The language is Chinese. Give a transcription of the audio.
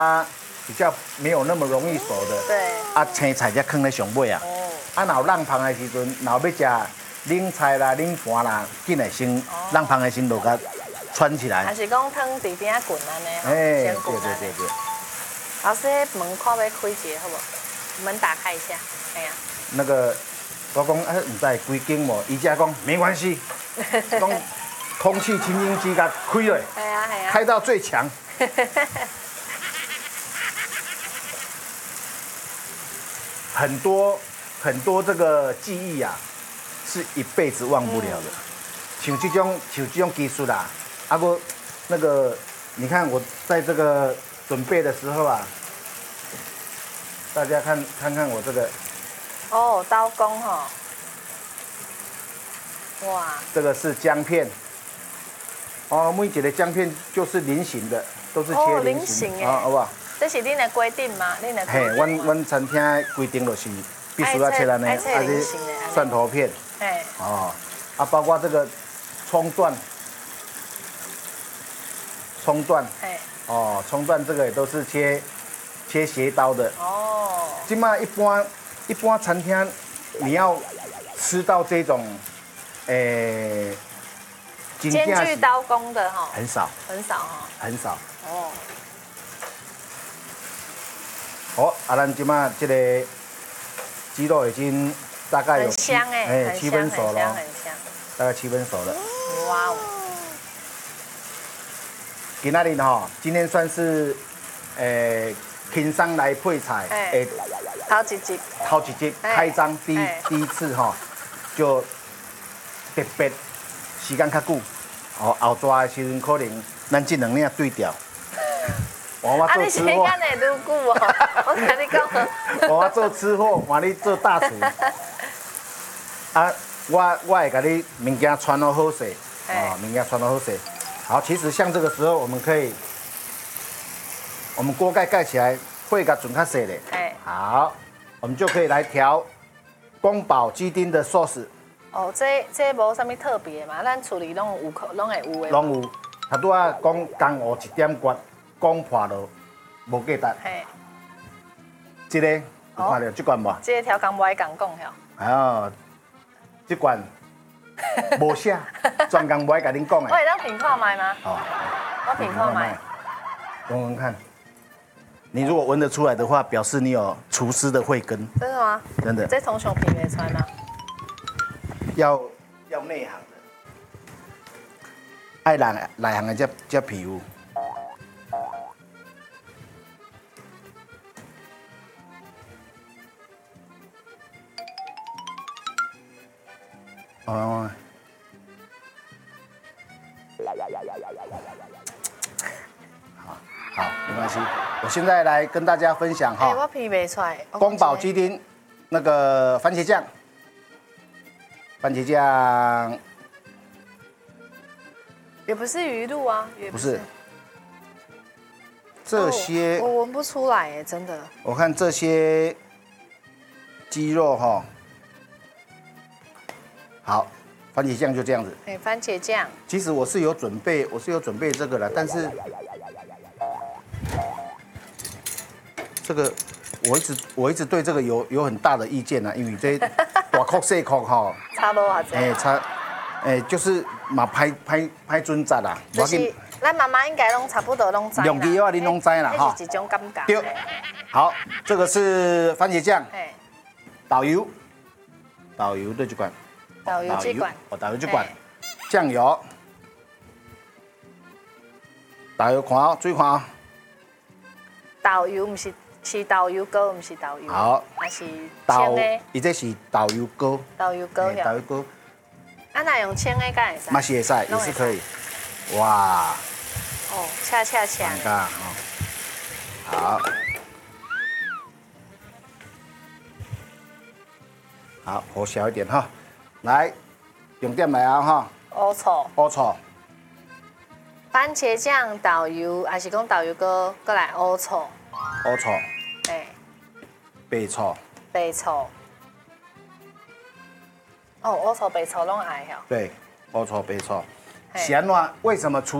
啊，比较没有那么容易熟的。 对。 啊，青菜才放在上尾啊。哦。啊，若有冷香的时阵，若要食冷菜啦、冷盘啦，紧来先冷香的先落甲穿起来。 还是讲汤底边滚安尼？ 哎， 先滚对。 老师，门看要开一个好不？门打开一下。哎呀。 那个，我讲啊，唔知几间无，伊家讲没关系，讲空气清新机甲开了，开到最强。很多这个记忆啊，是一辈子忘不了的。像这种技术啦，啊不，那个你看我在这个准备的时候啊，大家看看我这个。 哦，刀工哈。哇。这个是姜片。哦，每一个姜片就是菱形的，都是切菱形的， 好不好？ 这是恁的规定吗？恁的？ 嘿，阮餐厅规定就是必须要切安尼， 还是蒜头片。 嘿。 哦，啊，包括这个葱段。嘿。哦，葱段这个也都是切斜刀的。哦。今嘛一般餐厅你要吃到这种， 兼具刀工的哈， 很少哈， 很少。哦。好，啊，咱今嘛这个鸡肉已经大概有很香 7分熟了， 很香， 大概7分熟了。 哇哦！ 今仔日哈，今天算是轻松来配菜，头一集开张第一次哈，就特别时间较久，哦，后抓的时阵可能咱这2领对调。我做吃货。 啊，你时间会愈久哦，我跟你讲。 我做吃货，换你做大厨。啊，我会给你物件穿到好势，啊，物件穿到好势。好，其实像这个时候，我们锅盖盖起来，会给准较细的。好，我们就可以来调宫保鸡丁的 sauce。 哦，这无啥物特别嘛，咱厝里拢会有的。 拢有，他拄啊讲江湖1点关，讲破了无价值。嘿，这个有看到这罐无？ 这个调工不爱讲吼。 哦，这罐无写，专工不爱甲恁讲的。 我会当品看卖吗？哦，我品看卖。 闻闻看，你如果闻得出来的话，表示你有厨师的慧根。 真的吗？ 真的。 这从上品袂出来吗？ 要内行的，爱内行的才皮肤。哦。好，没关系。我现在来跟大家分享哈。 我皮袂出来。 宫保鸡丁，那个番茄酱。 也不是鱼露啊， 不是。这些我闻不出来哎，真的。 我看这些鸡肉哈，好，番茄酱就这样子。 番茄酱。 其实我是有准备这个了，但是这个我一直对这个有很大的意见啊，因为这大块细块哈。 差不多差，就是嘛歹准则啦。 就是咱妈妈应该拢差不多拢知啦。 用油啊，你拢知啦哈。 是一种感觉。 对。好，这个是番茄酱。导游对这罐。 导游这罐。 哦，导游这罐。酱油。导游看哦，注意看哦。 导游不是导游膏，不是导游。 好。 还是青的。 伊这是导游膏。 导游膏。 导游膏。 啊，那用青的敢会使？ 嘛是会使，也是可以。哇。 哦，恰。 好。好，火小一点哈。来，重点来啊哈。 乌醋。番茄酱、导游，还是讲导游膏，过来乌醋。白醋。哦，乌醋、白醋拢爱吼。 对，乌醋、白醋。是安怎？为什么